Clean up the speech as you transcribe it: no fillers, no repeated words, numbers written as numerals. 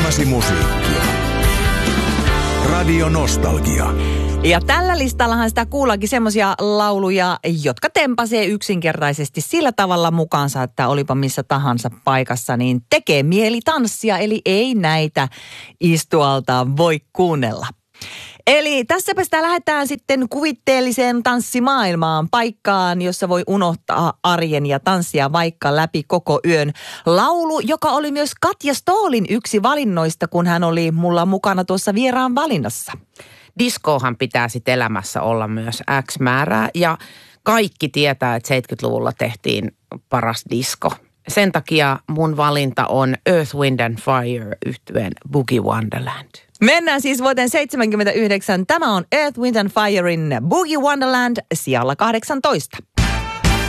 Tunnelmasi musiikkia. Radio Nostalgia. Ja tällä listallahan sitä kuullaankin semmoisia lauluja, jotka tempasee yksinkertaisesti sillä tavalla mukaansa, että olipa missä tahansa paikassa, niin tekee mieli tanssia, eli ei näitä istualtaan voi kuunnella. Eli tässäpä sitä lähdetään sitten kuvitteelliseen tanssimaailmaan, paikkaan, jossa voi unohtaa arjen ja tanssia vaikka läpi koko yön. Laulu, joka oli myös Katja Ståhlin yksi valinnoista, kun hän oli mulla mukana tuossa vieraan valinnassa. Diskohan pitää sitten elämässä olla myös X määrää ja kaikki tietää, että 70-luvulla tehtiin paras disko. Sen takia mun valinta on Earth, Wind and Fire -yhtyeen Boogie Wonderland. Mennään siis vuoteen 1979. Tämä on Earth, Wind and Firein Boogie Wonderland sijalla 18.